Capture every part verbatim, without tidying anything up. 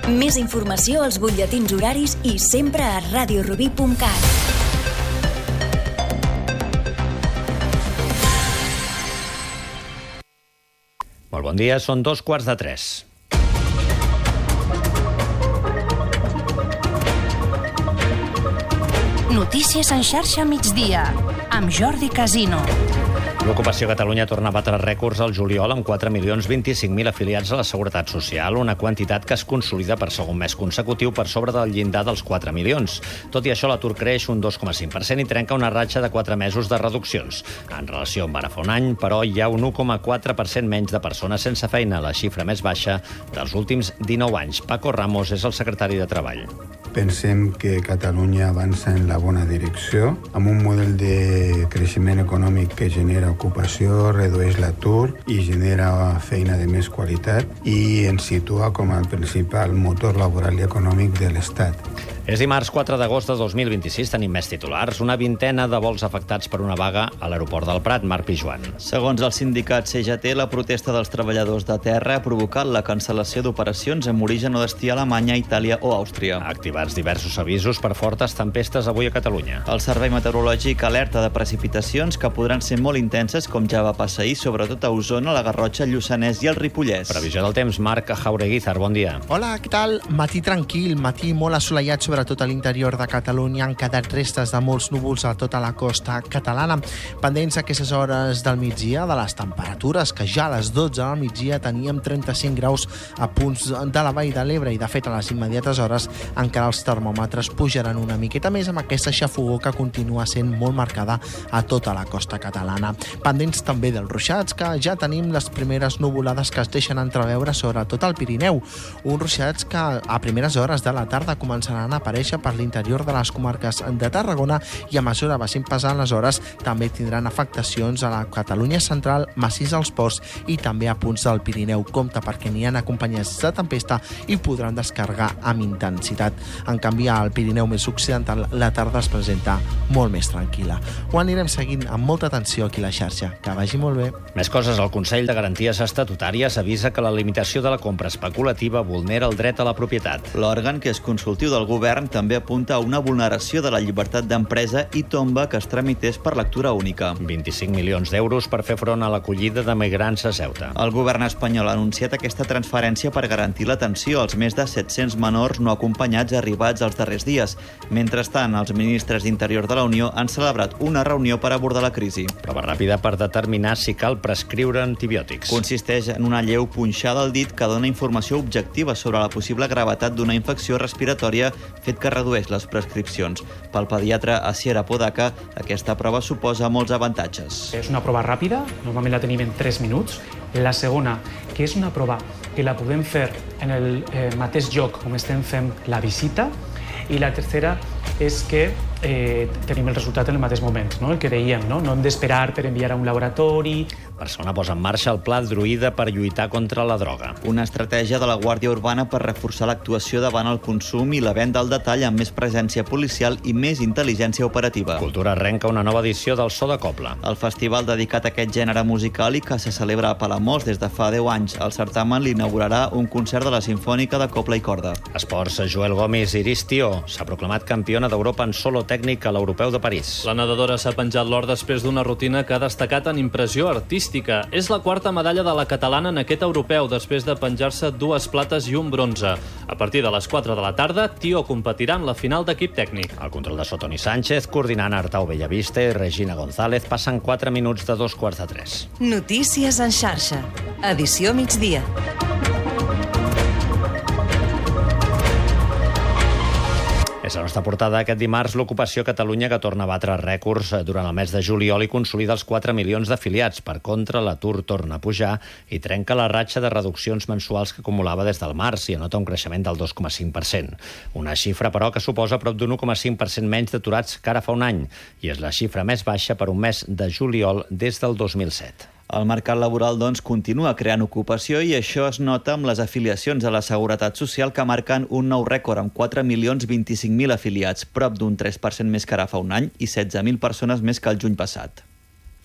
Més informació als butlletins horaris i sempre a radio rubí punt cat. Molt bon dia, són dos quarts de tres. Notícies en xarxa migdia, amb Jordi Casino. L'ocupació a Catalunya torna a batre rècords al juliol amb quatre milions vint-i-cinc mil afiliats a la Seguretat Social, una quantitat que es consolida per segon mes consecutiu per sobre del llindar dels quatre milions. Tot i això, l'atur creix un dos coma cinc per cent i trenca una ratxa de quatre mesos de reduccions. En relació amb ara fa un any, però, hi ha un u coma quatre per cent menys de persones sense feina, la xifra més baixa dels últims dinou anys. Paco Ramos és el secretari de Treball. Pensem que Catalunya avança en la bona direcció, amb un model de creixement econòmic que genera ocupació, redueix l'atur i genera feina de més qualitat i ens situa com a principal motor laboral i econòmic de l'Estat. És dimarts quatre d'agost de dos mil vint-i-sis, tenim més titulars. Una vintena de vols afectats per una vaga a l'aeroport del Prat. Marc Pijuan. Segons el sindicat C G T, la protesta dels treballadors de terra ha provocat la cancel·lació d'operacions amb origen o destí a Alemanya, Itàlia o Àustria. Activats diversos avisos per fortes tempestes avui a Catalunya. El Servei Meteorològic alerta de precipitacions que podran ser molt intenses, com ja va passar ahir, sobretot a Osona, la Garrotxa, el Lluçanès i el Ripollès. Previsió del temps, Marc Jaureguizar, bon dia. Hola, què tal? Matí tranquil, matí molt assolellat, sobretot a l'interior de Catalunya. Han quedat restes de molts núvols a tota la costa catalana. Pendents aquestes hores del migdia de les temperatures, que ja a les dotze del migdia teníem trenta-cinc graus a punts de la Vall de l'Ebre i, de fet, a les immediates hores encara els termòmetres pujaran una miqueta més amb aquesta xafogor que continua sent molt marcada a tota la costa catalana. Pendents també dels ruixats, que ja tenim les primeres nuvolades que es deixen entreveure sobre tot el Pirineu. Uns ruixats que a primeres hores de la tarda començaran a aparèixer per l'interior de les comarques de Tarragona i a mesura vagin passant les hores també tindran afectacions a la Catalunya central, massís als ports i també a punts del Pirineu. Compte perquè n'hi ha acompanyats de tempesta i podran descarregar amb intensitat. En canvi, al Pirineu més occidental la tarda es presenta molt més tranquil·la. Ho anirem seguint amb molta atenció aquí a la xarxa. Que vagi molt bé. Més coses. El Consell de Garanties Estatutàries avisa que la limitació de la compra especulativa vulnera el dret a la propietat. L'òrgan, que és consultiu del govern, també apunta a una vulneració de la llibertat d'empresa i tomba que es tramités per lectura única. vint-i-cinc milions d'euros per fer front a l'acollida de migrants a Ceuta. El govern espanyol ha anunciat aquesta transferència per garantir l'atenció als més de set-cents menors no acompanyats arribats els darrers dies. Mentrestant, els ministres d'Interior de la Unió han celebrat una reunió per abordar la crisi. Prova ràpida per determinar si cal prescriure antibiòtics. Consisteix en una lleu punxada al dit que dona informació objectiva sobre la possible gravetat d'una infecció respiratòria, fet que redueix les prescripcions. Pel pediatre Asier Apodaca, aquesta prova suposa molts avantatges. És una prova ràpida, normalment la tenim en tres minuts. La segona, que és una prova que la podem fer en el eh, mateix lloc on estem fent la visita. I la tercera és que eh, tenim el resultat en el mateix moment, no? El que dèiem, no? No hem d'esperar per enviar a un laboratori. Barcelona posa en marxa el pla Druida per lluitar contra la droga. Una estratègia de la Guàrdia Urbana per reforçar l'actuació davant el consum i la venda al detall amb més presència policial i més intel·ligència operativa. Cultura arrenca una nova edició del So de Cobla. El festival dedicat a aquest gènere musical i que se celebra a Palamós des de fa deu anys. El certamen l'inaugurarà un concert de la Simfònica de Cobla i Corda. Esports, Joel Gomis Iris Tió s'ha proclamat campiona d'Europa en solo tècnic a l'Europeu de París. La nedadora s'ha penjat l'or després d'una rutina que ha destacat en impressió artística. És la quarta medalla de la catalana en aquest europeu, després de penjar-se dues plates i un bronze. A partir de les quatre de la tarda, Tió competirà en la final d'equip tècnic. El control de so Toni Sánchez, coordinant Artau Bellavista i Regina González, passen quatre minuts de dos quarts de tres. Notícies en xarxa. Edició migdia. És la nostra portada aquest dimarts, l'ocupació a Catalunya, que torna a batre rècords durant el mes de juliol i consolida els quatre milions d'afiliats. Per contra, l'atur torna a pujar i trenca la ratxa de reduccions mensuals que acumulava des del març i anota un creixement del dos coma cinc per cent. Una xifra, però, que suposa prop d'un u coma cinc per cent menys d'aturats que ara fa un any i és la xifra més baixa per un mes de juliol des del dos mil set. El mercat laboral, doncs, continua creant ocupació i això es nota amb les afiliacions a la Seguretat Social, que marquen un nou rècord amb quatre milions vint-i-cinc mil afiliats, prop d'un tres per cent més que ara fa un any i setze mil persones més que el juny passat.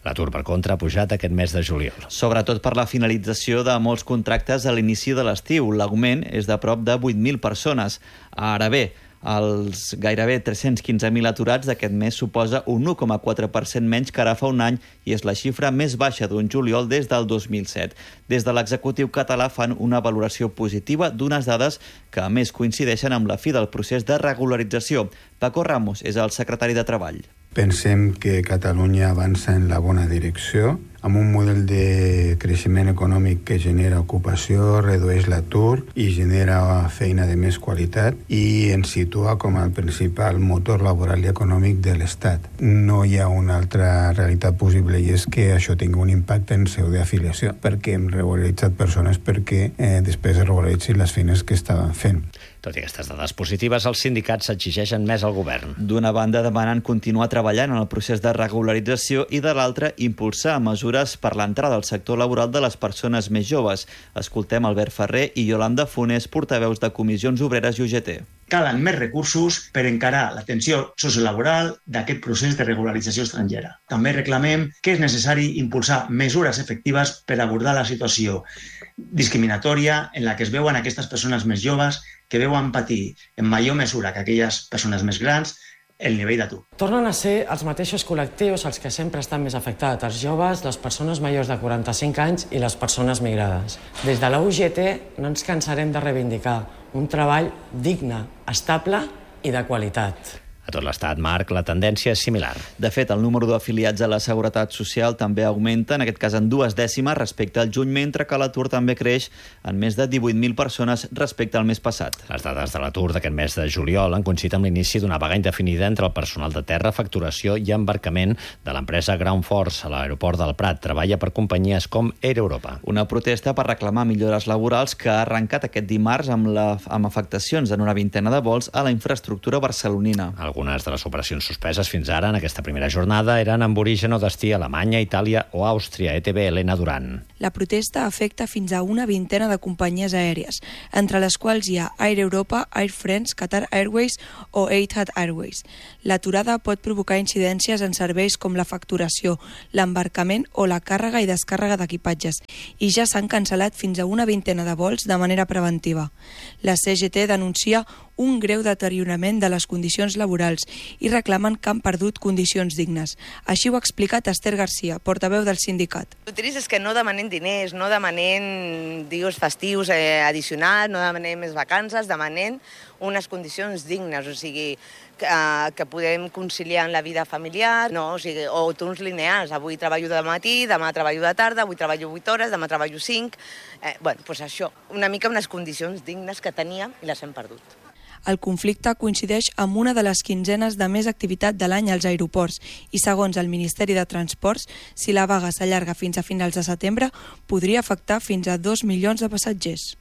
L'atur, per contra, ha pujat aquest mes de juliol. Sobretot per la finalització de molts contractes a l'inici de l'estiu. L'augment és de prop de vuit mil persones. Ara bé, els gairebé tres-cents quinze mil aturats d'aquest mes suposa un u coma quatre per cent menys que ara fa un any i és la xifra més baixa d'un juliol des del dos mil set. Des de l'executiu català fan una valoració positiva d'unes dades que a més coincideixen amb la fi del procés de regularització. Paco Ramos és el secretari de Treball. Pensem que Catalunya avança en la bona direcció, amb un model de creixement econòmic que genera ocupació, redueix l'atur i genera feina de més qualitat i ens situa com el principal motor laboral i econòmic de l'Estat. No hi ha una altra realitat possible i és que això tingui un impacte en seu d'afiliació, perquè hem regularitzat persones perquè eh, després es regularitzin les feines que estaven fent. Tot i aquestes dades positives, els sindicats s'exigeixen més al govern. D'una banda, demanen continuar treballant en el procés de regularització i de l'altra, impulsar mesures per l'entrada al sector laboral de les persones més joves. Escoltem Albert Ferrer i Yolanda Funes, portaveus de Comissions Obreres i U G T. Calen més recursos per encarar l'atenció sociolaboral d'aquest procés de regularització estrangera. També reclamem que és necessari impulsar mesures efectives per abordar la situació discriminatòria en la que es veuen aquestes persones més joves que veuen patir en major mesura que aquelles persones més grans el nivell d'atur. Tornen a ser els mateixos col·lectius els que sempre estan més afectats, els joves, les persones majors de quaranta-cinc anys i les persones migrades. Des de la U G T no ens cansarem de reivindicar un treball digne, estable i de qualitat. A tot l'estat, Marc, la tendència és similar. De fet, el número d'afiliats a la Seguretat Social també augmenta, en aquest cas en dues dècimes respecte al juny, mentre que l'atur també creix en més de divuit mil persones respecte al mes passat. Les dades de l'atur d'aquest mes de juliol han coincidit amb l'inici d'una vaga indefinida entre el personal de terra, facturació i embarcament de l'empresa Ground Force a l'aeroport del Prat. Treballa per companyies com Air Europa. Una protesta per reclamar millores laborals que ha arrencat aquest dimarts amb, la, amb afectacions en una vintena de vols a la infraestructura barcelonina. Algunes de les operacions suspeses fins ara en aquesta primera jornada eren amb origen o destí a Alemanya, Itàlia o Àustria. E T B, Helena Duran. La protesta afecta fins a una vintena de companyies aèries, entre les quals hi ha Air Europa, Air France, Qatar Airways o Etihad Airways. L'aturada pot provocar incidències en serveis com la facturació, l'embarcament o la càrrega i descàrrega d'equipatges, i ja s'han cancel·lat fins a una vintena de vols de manera preventiva. La C G T denuncia un greu deteriorament de les condicions laborals i reclamen que han perdut condicions dignes. Així ho ha explicat Esther Garcia, portaveu del sindicat. El trist és que no demanem diners, no demanem dies festius eh, addicionals, no demanem més vacances, demanem unes condicions dignes, o sigui, que, que podem conciliar en la vida familiar, no, o sigui, o torns lineals. Avui treballo de matí, demà treballo de tarda, avui treballo vuit hores, demà treballo cinc. Eh, bueno, doncs això, una mica unes condicions dignes que teníem i les hem perdut. El conflicte coincideix amb una de les quinzenes de més activitat de l'any als aeroports i, segons el Ministeri de Transports, si la vaga s'allarga fins a finals de setembre, podria afectar fins a dos milions de passatgers.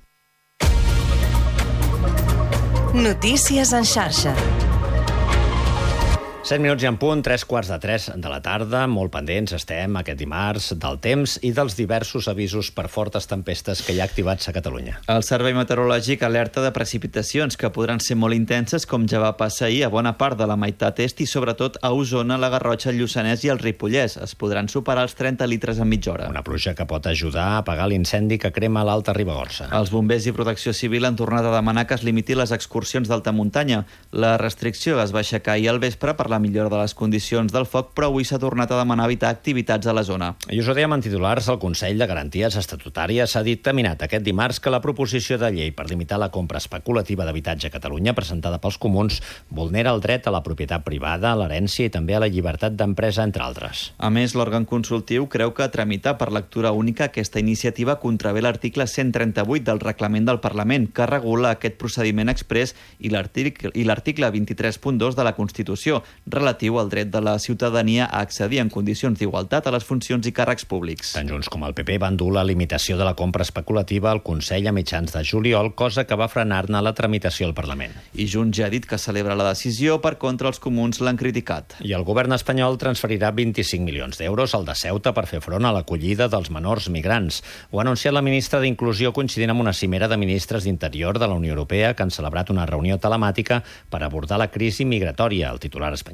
Notícies en xarxa. set minuts i en punt, tres quarts de tres de la tarda. Molt pendents estem aquest dimarts del temps i dels diversos avisos per fortes tempestes que hi ha activats a Catalunya. El Servei Meteorològic alerta de precipitacions que podran ser molt intenses, com ja va passar ahir a bona part de la meitat est i sobretot a Osona, la Garrotxa, el Lluçanès i el Ripollès. Es podran superar els trenta litres en mitja hora. Una pluja que pot ajudar a apagar l'incendi que crema l'Alta Ribagorça. Els bombers i Protecció Civil han tornat a demanar que es limiti les excursions d'alta muntanya. La restricció es va aixecar ahir al vespre per la millora de les condicions del foc, però avui s'ha tornat a demanar evitar activitats a la zona. I us ho dèiem en titulars, el Consell de Garanties Estatutàries ha dictaminat aquest dimarts que la proposició de llei per limitar la compra especulativa d'habitatge a Catalunya, presentada pels comuns, vulnera el dret a la propietat privada, a l'herència i també a la llibertat d'empresa, entre altres. A més, l'òrgan consultiu creu que tramitar per lectura única aquesta iniciativa contravé l'article cent trenta-vuit del Reglament del Parlament, que regula aquest procediment exprés, i l'article vint-i-tres punt dos de la Constitució, relatiu al dret de la ciutadania a accedir en condicions d'igualtat a les funcions i càrrecs públics. Tant Junts com el P P van dur la limitació de la compra especulativa al Consell a mitjans de juliol, cosa que va frenar-ne la tramitació al Parlament. I Junts ja ha dit que celebra la decisió, per contra els comuns l'han criticat. I el govern espanyol transferirà vint-i-cinc milions d'euros al de Ceuta per fer front a l'acollida dels menors migrants. Ho ha anunciat la ministra d'Inclusió coincidint amb una cimera de ministres d'Interior de la Unió Europea que han celebrat una reunió telemàtica per abordar la crisi migratòria. El titular espanyol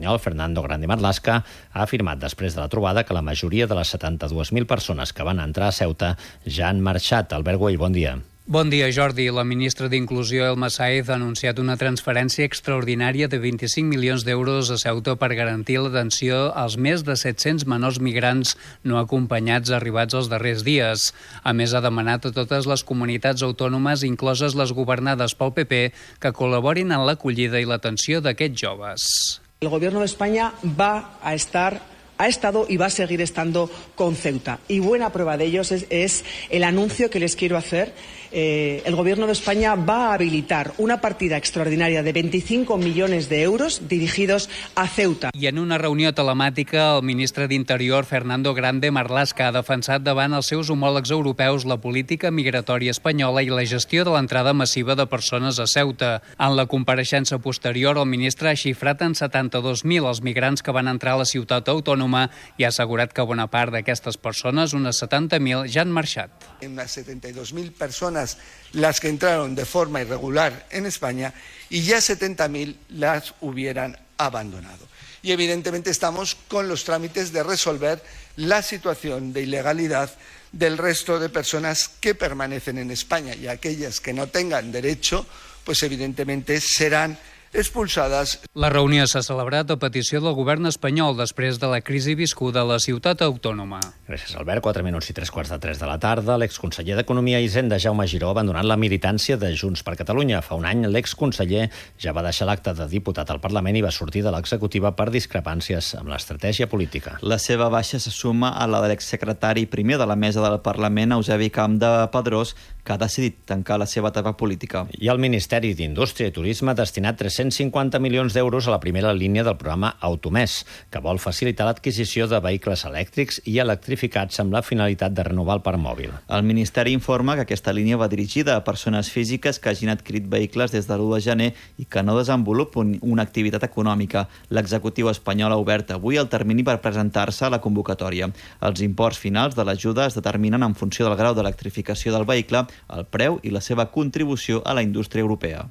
espanyol, Fernando Grande Marlaska, ha afirmat després de la trobada que la majoria de les setanta-dues mil persones que van entrar a Ceuta ja han marxat. Albert Güell, bon dia. Bon dia, Jordi. La ministra d'Inclusió, Elma Sáez, ha anunciat una transferència extraordinària de vint-i-cinc milions d'euros a Ceuta per garantir l'atenció als més de set-cents menors migrants no acompanyats arribats els darrers dies. A més, ha demanat a totes les comunitats autònomes, incloses les governades pel P P, que col·laborin en l'acollida i l'atenció d'aquests joves. El Gobierno de España va a estar ha estado y va a seguir estando con Ceuta. Y buena prueba de ellos es, es el anuncio que les quiero hacer. Eh, el Gobierno de España va a habilitar una partida extraordinaria de veinticinco millones de euros dirigidos a Ceuta. I en una reunió telemàtica, el ministre d'Interior, Fernando Grande Marlaska, ha defensat davant els seus homòlegs europeus la política migratòria espanyola i la gestió de l'entrada massiva de persones a Ceuta. En la compareixença posterior, el ministre ha xifrat en setanta-dos mil els migrants que van entrar a la ciutat autònoma i ha assegurat que bona part d'aquestes persones, unes setanta mil, ja han marxat. Unas setenta y dos mil personas las que entraron de forma irregular en España y ya setenta mil las hubieran abandonado. Y evidentemente estamos con los trámites de resolver la situación de ilegalidad del resto de personas que permanecen en España, y aquellas que no tengan derecho, pues evidentemente serán expulsades. La reunió s'ha celebrat a petició del govern espanyol després de la crisi viscuda a la ciutat autònoma. Gràcies, Albert. Quatre minuts i tres quarts de tres de la tarda. L'exconseller d'Economia i Hisenda, Jaume Giró, ha abandonat la militància de Junts per Catalunya. Fa un any, l'exconseller ja va deixar l'acte de diputat al Parlament i va sortir de l'executiva per discrepàncies amb l'estratègia política. La seva baixa se suma a la de l'exsecretari primer de la mesa del Parlament, Eusebi Camp de Pedrós, que ha decidit tancar la seva etapa política. I el Ministeri d'Indústria i Turisme ha destinat tres-cents cinquanta milions d'euros a la primera línia del programa Automés, que vol facilitar l'adquisició de vehicles elèctrics i electrificats amb la finalitat de renovar el parc mòbil. El Ministeri informa que aquesta línia va dirigida a persones físiques que hagin adquirit vehicles des de l'u de gener i que no desenvolupen una activitat econòmica. L'executiu espanyol ha obert avui el termini per presentar-se a la convocatòria. Els imports finals de l'ajuda es determinen en funció del grau d'electrificació del vehicle, el preu i la seva contribució a la indústria europea.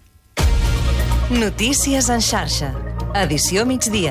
Notícies en xarxa. Edició migdia.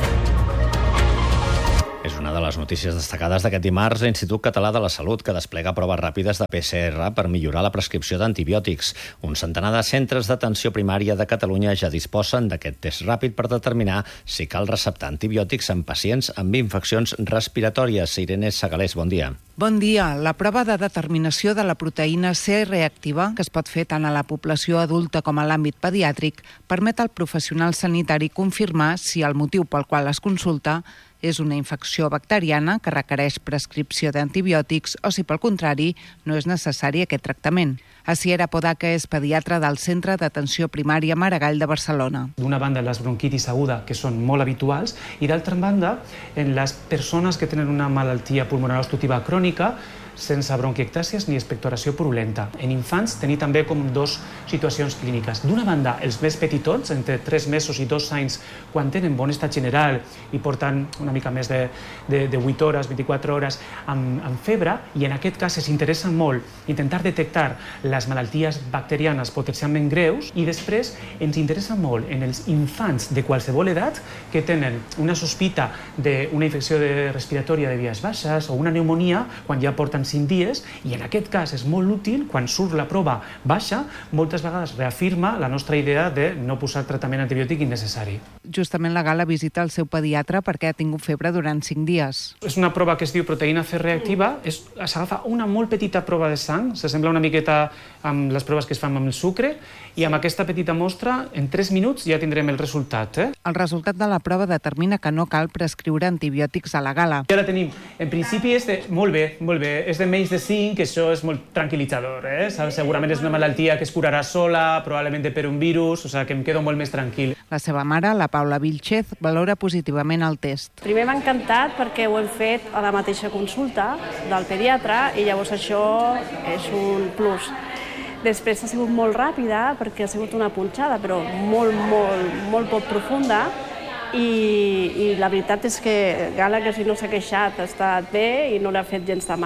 És una de les notícies destacades d'aquest dimarts. L'Institut Català de la Salut, que desplega proves ràpides de P C R per millorar la prescripció d'antibiòtics. Un centenar de centres d'atenció primària de Catalunya ja disposen d'aquest test ràpid per determinar si cal receptar antibiòtics en pacients amb infeccions respiratòries. Irene Segalés, bon dia. Bon dia. La prova de determinació de la proteïna C reactiva, que es pot fer tant a la població adulta com a l'àmbit pediàtric, permet al professional sanitari confirmar si el motiu pel qual es consulta és una infecció bacteriana que requereix prescripció d'antibiòtics o si, pel contrari, no és necessari aquest tractament. Asier Apodaca és pediatra del Centre d'Atenció Primària Maragall de Barcelona. D'una banda, les bronquitis aguda, que són molt habituals, i d'altra banda, en les persones que tenen una malaltia pulmonar obstructiva crònica, sense bronquiectàsies ni expectoració purulenta. En infants tenim també com dues situacions clíniques. D'una banda, els més petitons, entre tres mesos i dos anys, quan tenen bon estat general i porten una mica més de, de, de vuit hores, vint-i-quatre hores, amb, amb febre, i en aquest cas es interessa molt intentar detectar les malalties bacterianes potencialment greus, i després ens interessa molt en els infants de qualsevol edat que tenen una sospita d'una infecció respiratòria de vies baixes o una pneumonia quan ja porten cinc dies, i en aquest cas és molt útil, quan surt la prova baixa, moltes vegades reafirma la nostra idea de no posar tractament antibiòtic innecessari. Justament la Gala visita el seu pediatre perquè ha tingut febre durant cinc dies. És una prova que es diu proteïna C reactiva, s'agafa una molt petita prova de sang, s'assembla una miqueta amb les proves que es fan amb el sucre, i amb aquesta petita mostra, en tres minuts ja tindrem el resultat. Eh? El resultat de la prova determina que no cal prescriure antibiòtics a la Gala. Ja la tenim. En principi és de... Molt bé, molt bé. És de menys de cinc, que això és molt tranquil·litzador. Eh? Segurament és una malaltia que es curarà sola, probablement per un virus, o sigui que em quedo molt més tranquil. La seva mare, la Paula Vilchez, valora positivament el test. Primer m'ha encantat perquè ho hem fet a la mateixa consulta del pediatre i llavors això és un plus. Després ha sigut molt ràpida perquè ha sigut una punxada, però molt, molt, molt poc profunda. I, i la veritat és que Gala, que si no s'ha queixat, ha estat bé i no l'ha fet gens de mal.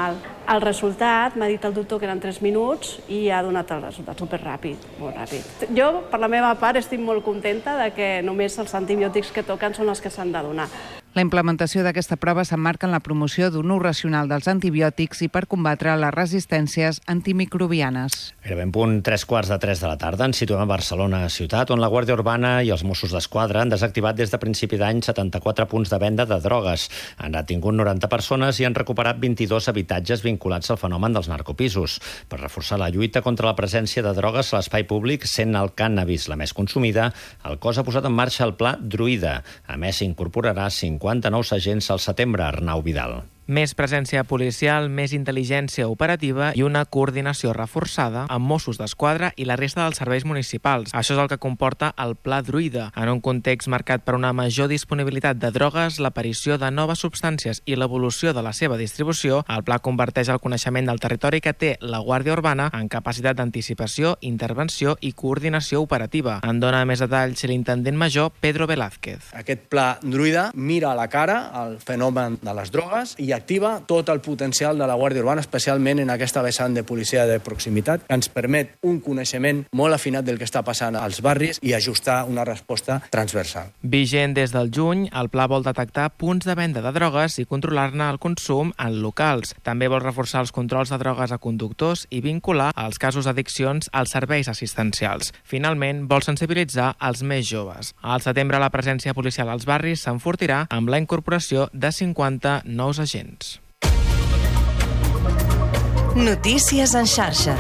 El resultat, m'ha dit el doctor que eren tres minuts i ha donat el resultat superràpid, molt ràpid. Jo, per la meva part, estic molt contenta de que només els antibiòtics que toquen són els que s'han de donar. La implementació d'aquesta prova s'emmarca en la promoció d'un ús racional dels antibiòtics i per combatre les resistències antimicrobianes. Gairebé en punt tres quarts de tres de la tarda ens situem a Barcelona, ciutat on la Guàrdia Urbana i els Mossos d'Esquadra han desactivat des de principi d'any setanta-quatre punts de venda de drogues. Han detingut noranta persones i han recuperat vint-i-dos habitatges vinculats al fenomen dels narcopisos. Per reforçar la lluita contra la presència de drogues a l'espai públic, sent el cànnabis la més consumida, el cos ha posat en marxa el pla Druida. A més, s'incorporarà cinquanta nous agents al setembre. Arnau Vidal. Més presència policial, més intel·ligència operativa i una coordinació reforçada amb Mossos d'Esquadra i la resta dels serveis municipals. Això és el que comporta el Pla Druida. En un context marcat per una major disponibilitat de drogues, l'aparició de noves substàncies i l'evolució de la seva distribució, el pla converteix el coneixement del territori que té la Guàrdia Urbana en capacitat d'anticipació, intervenció i coordinació operativa. En dona més detalls l'intendent major Pedro Velázquez. Aquest Pla Druida mira a la cara el fenomen de les drogues i activa tot el potencial de la Guàrdia Urbana, especialment en aquesta vessant de policia de proximitat, que ens permet un coneixement molt afinat del que està passant als barris i ajustar una resposta transversal. Vigent des del juny, el pla vol detectar punts de venda de drogues i controlar-ne el consum en locals. També vol reforçar els controls de drogues a conductors i vincular els casos d'addiccions als serveis assistencials. Finalment, vol sensibilitzar els més joves. Al setembre, la presència policial als barris s'enfortirà amb la incorporació de cinquanta nous agents. Notícies en xarxa.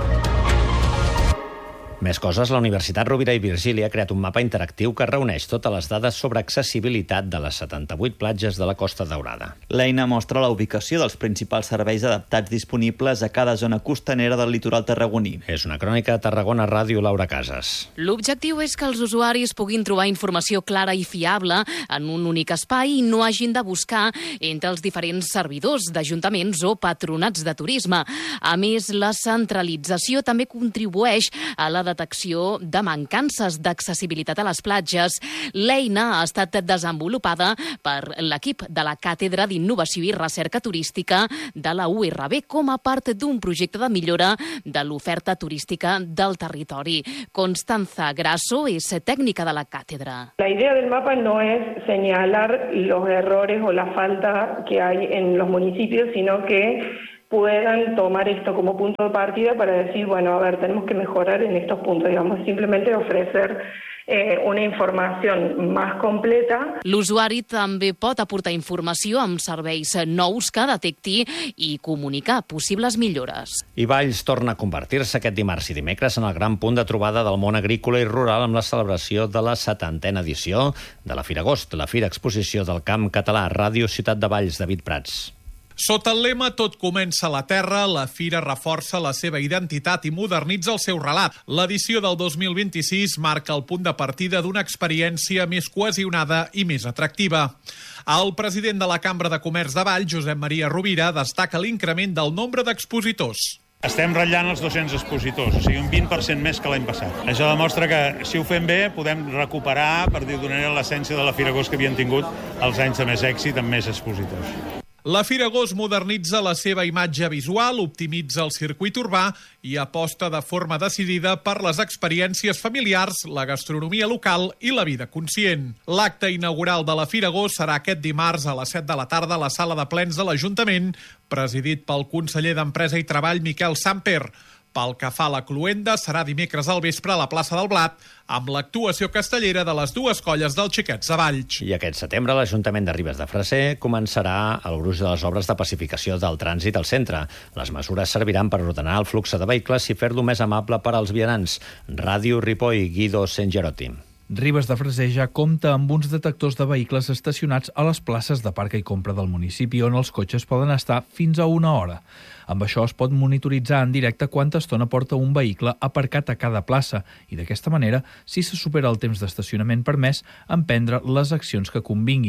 Més coses, la Universitat Rovira i Virgili ha creat un mapa interactiu que reuneix totes les dades sobre accessibilitat de les setanta-vuit platges de la Costa Daurada. L'eina mostra la ubicació dels principals serveis adaptats disponibles a cada zona costanera del litoral tarragoní. És una crònica de Tarragona Ràdio, Laura Casas. L'objectiu és que els usuaris puguin trobar informació clara i fiable en un únic espai i no hagin de buscar entre els diferents servidors d'ajuntaments o patronats de turisme. A més, la centralització també contribueix a la detecció de mancances d'accessibilitat a les platges. L'eina ha estat desenvolupada per l'equip de la Càtedra d'Innovació i Recerca Turística de la U R B com a part d'un projecte de millora de l'oferta turística del territori. Constanza Grasso és tècnica de la càtedra. La idea del mapa no es señalar los errores o la falta que hay en los municipios, sino que puedan tomar esto como punto de partida para decir, bueno, a ver, tenemos que mejorar en estos puntos, digamos, simplemente ofrecer eh, una información más completa. L'usuari també pot aportar informació amb serveis nous que detecti i comunicar possibles millores. I Valls torna a convertir-se aquest dimarts i dimecres en el gran punt de trobada del món agrícola i rural amb la celebració de la setantena edició de la Fira Agost, la Fira Exposició del Camp Català. Ràdio Ciutat de Valls, David Prats. Sota el lema Tot comença a la terra, la Fira reforça la seva identitat i modernitza el seu relat. L'edició del dos mil vint-i-sis marca el punt de partida d'una experiència més cohesionada i més atractiva. El president de la Cambra de Comerç de Valls, Josep Maria Rovira, destaca l'increment del nombre d'expositors. Estem ratllant els dos-cents expositors, o sigui, un vint per cent més que l'any passat. Això demostra que, si ho fem bé, podem recuperar, per dir d'una manera, l'essència de la Fira Agost que havien tingut els anys de més èxit amb més expositors. La Fira Agost modernitza la seva imatge visual, optimitza el circuit urbà i aposta de forma decidida per les experiències familiars, la gastronomia local i la vida conscient. L'acte inaugural de la Fira Agost serà aquest dimarts a les set de la tarda a la sala de plens de l'Ajuntament, presidit pel conseller d'Empresa i Treball, Miquel Samper. Pel que fa a la cloenda, serà dimecres al vespre a la plaça del Blat, amb l'actuació castellera de les dues colles dels Xiquets de Valls. I aquest setembre l'Ajuntament de Ribes de Freser començarà el gruix de les obres de pacificació del trànsit al centre. Les mesures serviran per ordenar el flux de vehicles i fer-lo més amable per als vianants. Ràdio Ripoll, Guido Sengerotti. Ribes de Freser ja compta amb uns detectors de vehicles estacionats a les places de parca i compra del municipi, on els cotxes poden estar fins a una hora. Amb això es pot monitoritzar en directe quanta estona porta un vehicle aparcat a cada plaça i d'aquesta manera, si se supera el temps d'estacionament permès, emprendre les accions que convingui.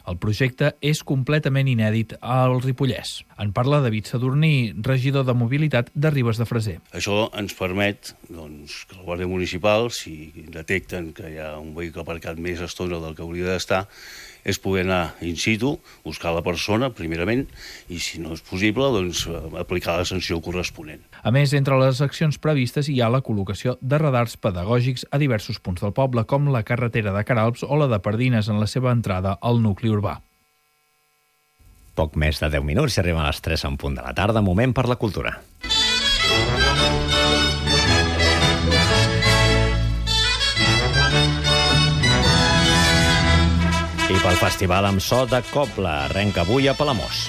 El projecte és completament inèdit al Ripollès. En parla David Sadurní, regidor de Mobilitat de Ribes de Freser. Això ens permet doncs, que la Guàrdia Municipal, si detecten que hi ha un vehicle aparcat més estona del que hauria d'estar, és poder anar in situ, buscar la persona, primerament, i si no és possible, doncs, aplicar la sanció corresponent. A més, entre les accions previstes hi ha la col·locació de radars pedagògics a diversos punts del poble, com la carretera de Caralps o la de Pardines en la seva entrada al nucli urbà. Poc més de deu minuts i arriben a les tres en punt de la tarda, moment per la cultura. I pel festival amb so de Cobla, arrenca avui a Palamós.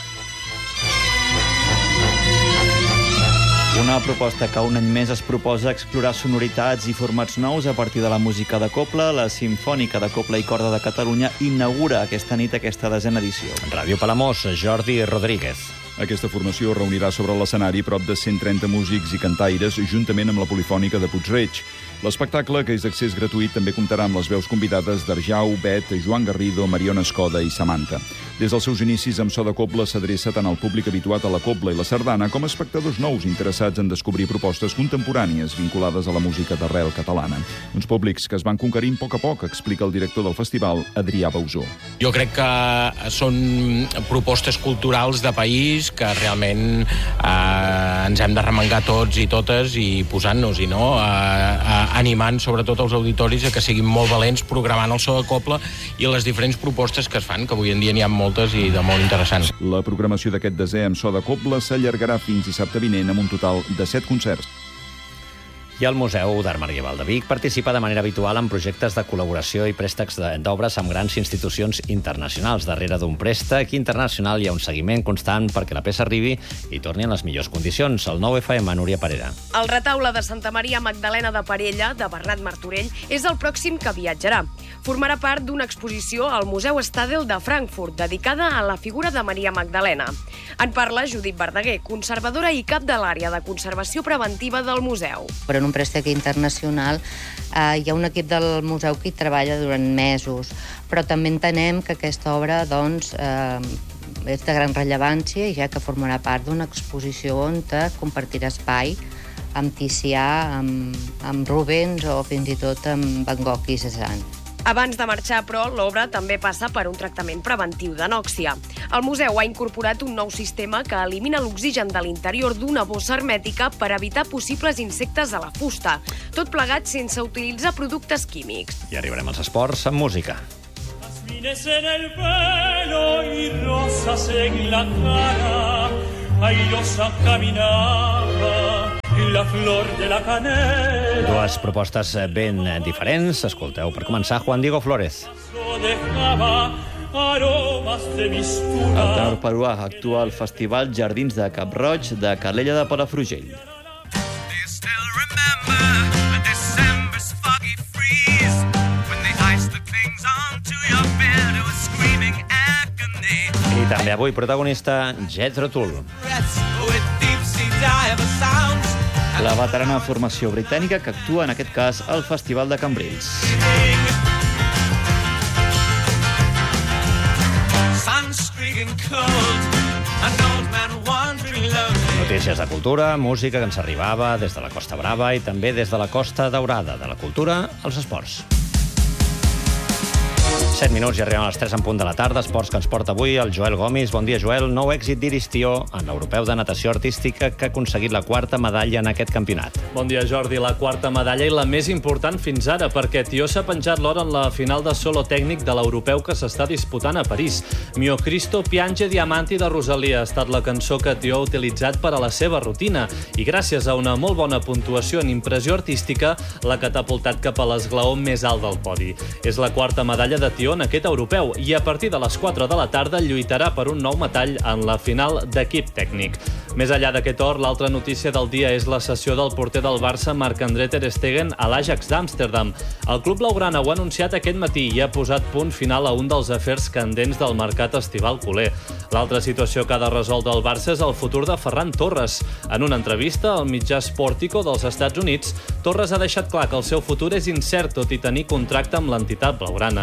Una proposta que un any més es proposa explorar sonoritats i formats nous a partir de la música de Cobla. La Simfònica de Cobla i Corda de Catalunya inaugura aquesta nit aquesta desena edició. Ràdio Palamós, Jordi Rodríguez. Aquesta formació reunirà sobre l'escenari prop de cent trenta músics i cantaires, juntament amb la Polifònica de Puig-reig. L'espectacle, que és d'accés gratuït, també comptarà amb les veus convidades d'Arjau, Bet, Joan Garrido, Mariona Escoda i Samantha. Des dels seus inicis, amb so de Cobla s'adreça tant al públic habituat a la cobla i la sardana com a espectadors nous interessats en descobrir propostes contemporànies vinculades a la música d'arrel catalana. Uns públics que es van conquerint a poc a poc, explica el director del festival, Adrià Bausó. Jo crec que són propostes culturals de país que realment eh, ens hem de remengar tots i totes i posant-nos-hi, no? Eh, animant sobretot els auditoris a que siguin molt valents programant el so de Cobla i les diferents propostes que es fan, que avui en dia n'hi ha moltes i de molt interessants. La programació d'aquest desè amb so de Cobla s'allargarà fins dissabte vinent amb un total de set concerts. I el Museu d'Art Medieval de Vic participa de manera habitual en projectes de col·laboració i préstecs d'obres amb grans institucions internacionals. Darrere d'un préstec internacional hi ha un seguiment constant perquè la peça arribi i torni en les millors condicions. El nou F M, Núria Parera. El retaule de Santa Maria Magdalena de Parella, de Bernat Martorell, és el pròxim que viatjarà. Formarà part d'una exposició al Museu Stadel de Frankfurt, dedicada a la figura de Maria Magdalena. En parla Judit Verdaguer, conservadora i cap de l'àrea de conservació preventiva del museu. Per un préstec internacional eh, hi ha un equip del museu que hi treballa durant mesos, però també entenem que aquesta obra doncs, eh, és de gran rellevància, ja que formarà part d'una exposició on compartirà espai amb Ticià, amb, amb Rubens o fins i tot amb Van Gogh i Cézanne. Abans de marxar, però, l'obra també passa per un tractament preventiu d'anòxia. El museu ha incorporat un nou sistema que elimina l'oxigen de l'interior d'una bossa hermètica per evitar possibles insectes a la fusta, tot plegat sense utilitzar productes químics. I arribarem als esports amb música. Jazmines en el pelo y rosas en la cara, airosa caminaba la flor de la canela. Dues propostes ben diferents. Escolteu, per començar, Juan Diego Flórez. El tenor peruà actua al Festival Jardins de Cap-roig de Calella de Palafrugell. I també avui protagonista Jethro Tull. La veterana formació britànica que actua en aquest cas al Festival de Cambrils. Notícies de cultura, música que ens arribava des de la Costa Brava i també des de la Costa Daurada. De la cultura als esports. set minuts i arribem a les tres en punt de la tarda. Esports que ens porta avui el Joel Gomis. Bon dia, Joel. Nou èxit d'Iris Tió en l'Europeu de Natació Artística que ha aconseguit la quarta medalla en aquest campionat. Bon dia, Jordi. La quarta medalla i la més important fins ara, perquè Tió s'ha penjat l'or en la final de solo tècnic de l'Europeu que s'està disputant a París. Mio Cristo piange diamanti de Rosalia ha estat la cançó que Tió ha utilitzat per a la seva rutina i gràcies a una molt bona puntuació en impressió artística l'ha catapultat cap a l'esglaó més alt del podi. És la quarta medalla de Tió en aquest europeu i a partir de les quatre de la tarda lluitarà per un nou metall en la final d'equip tècnic. Més enllà d'aquest or, l'altra notícia del dia és la cessió del porter del Barça Marc-André ter Stegen a l'Ajax d'Amsterdam. El club blaugrana ho ha anunciat aquest matí i ha posat punt final a un dels afers candents del mercat estival culer. L'altra situació que ha de resoldre el Barça és el futur de Ferran Torres. En una entrevista al mitjà Sportico dels Estats Units, Torres ha deixat clar que el seu futur és incert tot i tenir contracte amb l'entitat blaugrana.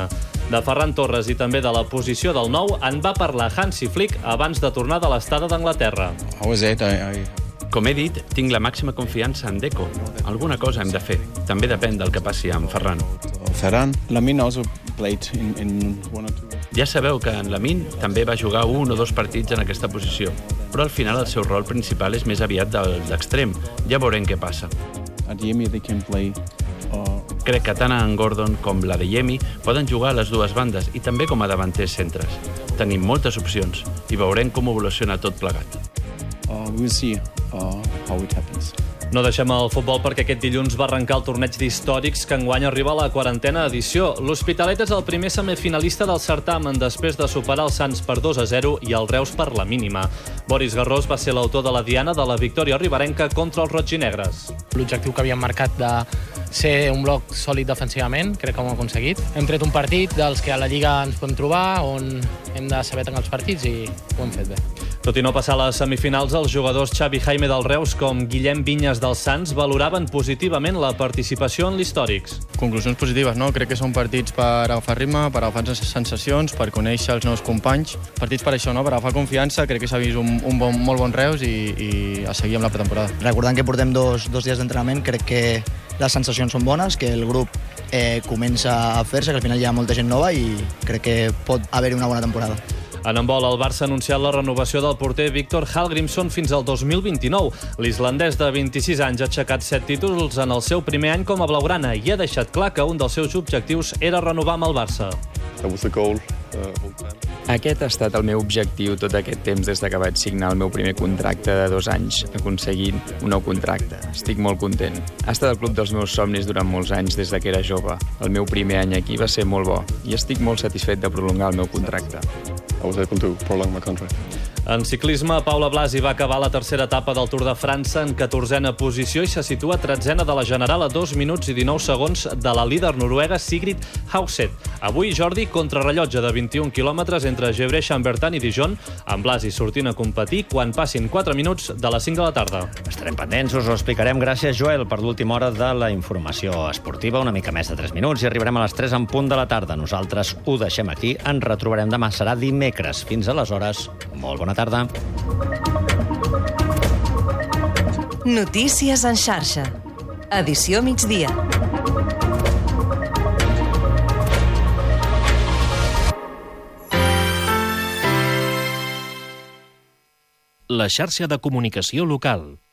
De Ferran Torres i també de la posició del nou en va parlar Hansi Flick abans de tornar de l'estada d'Anglaterra. Com he dit, tinc la màxima confiança en Deco. Alguna cosa hem de fer. També depèn del que passi amb Ferran. Ferran, Lamine also played in, in one or two. Ja sabeu que en Lamine també va jugar un o dos partits en aquesta posició, però al final el seu rol principal és més aviat del d'extrem. Ja veurem què passa. Adeyemi, they can play. Uh... Crec que tant en Gordon com l'Adeyemi poden jugar a les dues bandes i també com a davanters centres. Tenim moltes opcions i veurem com evoluciona tot plegat. Uh, we'll see uh, how it happens. No deixem el futbol perquè aquest dilluns va arrencar el torneig d'històrics que enguany arriba a la quarantena edició. L'Hospitalet és el primer semifinalista del certamen després de superar el Sants per dos a zero i el Reus per la mínima. Boris Garrós va ser l'autor de la diana de la victòria riberenca contra els roig i negres. L'objectiu que havíem marcat de ser un bloc sòlid defensivament, crec que ho hem aconseguit. Hem tret un partit dels que a la Lliga ens podem trobar, on hem de saber tancar els partits i ho hem fet bé. Tot i no passar a les semifinals, els jugadors Xavi Jaime del Reus com Guillem Vinyes del Sants valoraven positivament la participació en l'històrics. Conclusions positives, no? Crec que són partits per agafar ritme, per agafar sensacions, per conèixer els nous companys. Partits per això, no? Per agafar confiança. Crec que s'ha vist un, un bon, molt bon Reus i, i a seguir amb la pretemporada. Recordant que portem dos, dos dies d'entrenament, crec que les sensacions són bones, que el grup eh, comença a fer-se, que al final hi ha molta gent nova i crec que pot haver-hi una bona temporada. En handbol, el Barça ha anunciat la renovació del porter Víctor Hallgrímsson fins al dos mil vint-i-nou. L'islandès de vint-i-sis anys ha aixecat set títols en el seu primer any com a blaugrana i ha deixat clar que un dels seus objectius era renovar amb el Barça. Aquest ha estat el meu objectiu tot aquest temps des que vaig signar el meu primer contracte de dos anys, aconseguint un nou contracte. Estic molt content. Ha estat el club dels meus somnis durant molts anys des que era jove. El meu primer any aquí va ser molt bo i estic molt satisfet de prolongar el meu contracte. I was able to prolong my contract. En ciclisme, Paula Blasi va acabar la tercera etapa del Tour de França en catorzena posició i se situa tretzena de la general a dos minuts i dinou segons de la líder noruega Sigrid Haugset. Avui, Jordi, contrarrellotge de vint-i-un quilòmetres entre Gevrey-Chambertin i Dijon, amb Blasi sortint a competir quan passin quatre minuts de les cinc de la tarda. Estarem pendents, us ho explicarem. Gràcies, Joel, per l'última hora de la informació esportiva. Una mica més de tres minuts i arribarem a les tres en punt de la tarda. Nosaltres ho deixem aquí. Ens retrobarem demà. Serà dimecres. Fins aleshores, molt bona tarda. Notícies en xarxa. Edició migdia. La xarxa de comunicació local.